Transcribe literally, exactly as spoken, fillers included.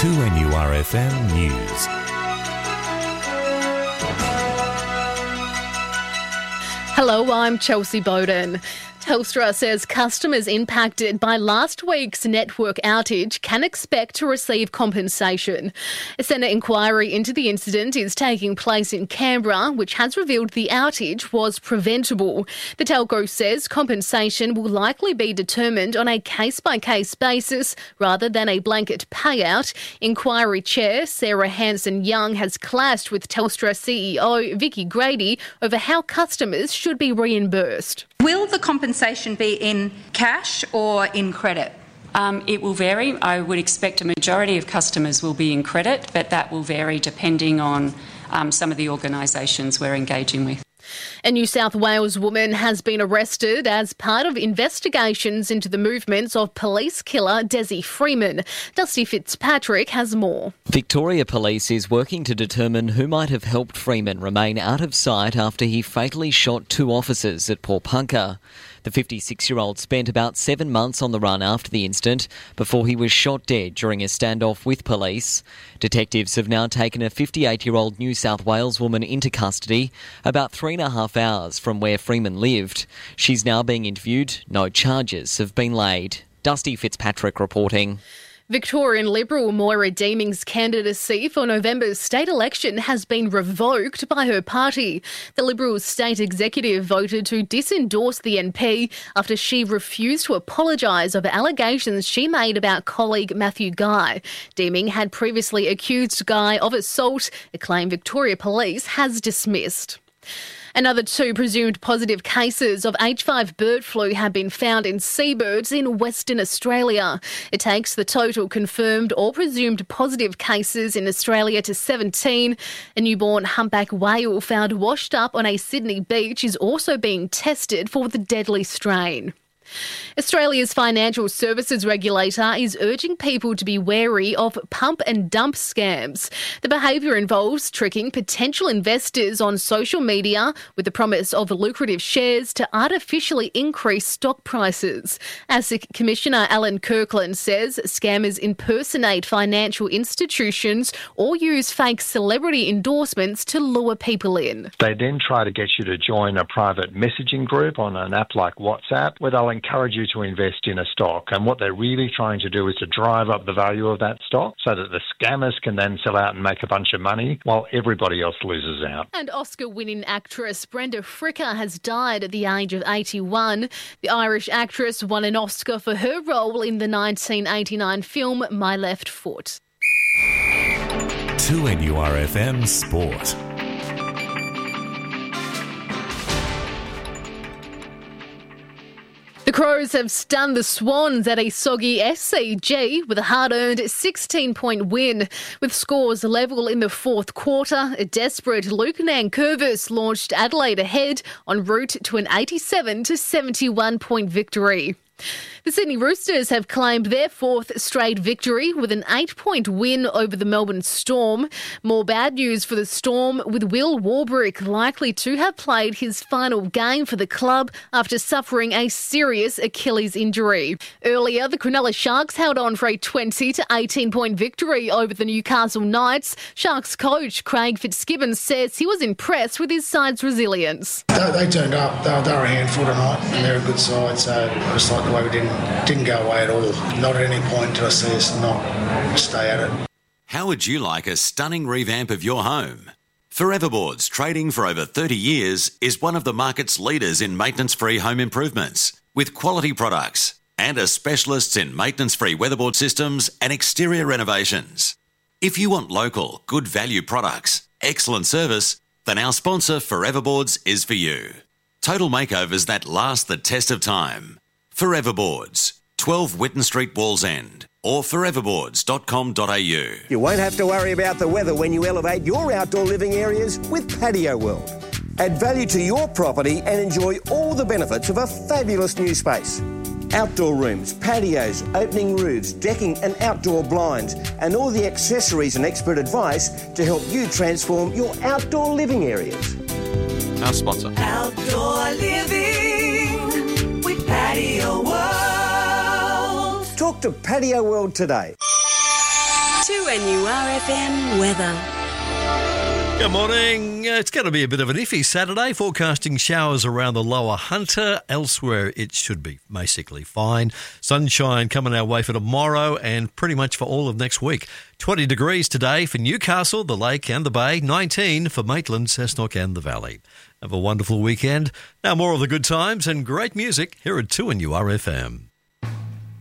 two N U R F M News. Hello, I'm Chelsea Bowden. Telstra says customers impacted by last week's network outage can expect to receive compensation. A Senate inquiry into the incident is taking place in Canberra, which has revealed the outage was preventable. The telco says compensation will likely be determined on a case-by-case basis rather than a blanket payout. Inquiry Chair Sarah Hanson-Young has clashed with Telstra C E O Vicky Grady over how customers should be reimbursed. Will the compensation be in cash or in credit? Um, it will vary. I would expect a majority of customers will be in credit, but that will vary depending on um, some of the organisations we're engaging with. A New South Wales woman has been arrested as part of investigations into the movements of police killer Desi Freeman. Dusty Fitzpatrick has more. Victoria Police is working to determine who might have helped Freeman remain out of sight after he fatally shot two officers at Porpunka. The fifty-six-year-old spent about seven months on the run after the incident before he was shot dead during a standoff with police. Detectives have now taken a fifty-eight-year-old New South Wales woman into custody about three and a half hours from where Freeman lived. She's now being interviewed. No charges have been laid. Dusty Fitzpatrick reporting. Victorian Liberal Moira Deeming's candidacy for November's state election has been revoked by her party. The Liberals state executive voted to disendorse the M P after she refused to apologise over allegations she made about colleague Matthew Guy. Deeming had previously accused Guy of assault, a claim Victoria Police has dismissed. Another two presumed positive cases of H five bird flu have been found in seabirds in Western Australia. It takes the total confirmed or presumed positive cases in Australia to seventeen. A newborn humpback whale found washed up on a Sydney beach is also being tested for the deadly strain. Australia's financial services regulator is urging people to be wary of pump and dump scams. The behaviour involves tricking potential investors on social media with the promise of lucrative shares to artificially increase stock prices. ASIC Commissioner Alan Kirkland says scammers impersonate financial institutions or use fake celebrity endorsements to lure people in. They then try to get you to join a private messaging group on an app like WhatsApp, where they'll encourage you to invest in a stock. And what they're really trying to do is to drive up the value of that stock so that the scammers can then sell out and make a bunch of money while everybody else loses out. And Oscar-winning actress Brenda Fricker has died at the age of eighty-one. The Irish actress won an Oscar for her role in the nineteen eighty-nine film My Left Foot. two N U R F M Sport. The Crows have stunned the Swans at a soggy S C G with a hard-earned sixteen-point win. With scores level in the fourth quarter, a desperate Luke Nankervis launched Adelaide ahead en route to an eighty-seven to seventy-one point victory. The Sydney Roosters have claimed their fourth straight victory with an eight-point win over the Melbourne Storm. More bad news for the Storm, with Will Warbrick likely to have played his final game for the club after suffering a serious Achilles injury. Earlier, the Cronulla Sharks held on for a twenty to eighteen point victory over the Newcastle Knights. Sharks coach Craig Fitzgibbons says he was impressed with his side's resilience. They, they turned up. They were, they were a handful tonight, and they're a good side, so I just like the way we didn't Didn't go away at all. Not at any point did I see us not stay at it. How would you like a stunning revamp of your home? Foreverboards, trading for over thirty years, is one of the market's leaders in maintenance-free home improvements, with quality products and are specialists in maintenance-free weatherboard systems and exterior renovations. If you want local, good value products, excellent service, then our sponsor Foreverboards is for you. Total makeovers that last the test of time. Foreverboards, twelve Whitten Street, Wallsend, or foreverboards dot com dot a u. You won't have to worry about the weather when you elevate your outdoor living areas with Patio World. Add value to your property and enjoy all the benefits of a fabulous new space. Outdoor rooms, patios, opening roofs, decking and outdoor blinds, and all the accessories and expert advice to help you transform your outdoor living areas. Our sponsor. Outdoor living with Patio World. Talk to Patio World today. two N U R F M weather. Good morning. Uh, It's going to be a bit of an iffy Saturday, forecasting showers around the lower Hunter. Elsewhere, it should be basically fine. Sunshine coming our way for tomorrow and pretty much for all of next week. twenty degrees today for Newcastle, the Lake and the Bay. nineteen for Maitland, Cessnock and the Valley. Have a wonderful weekend. Now more of the good times and great music here at two N U R F M.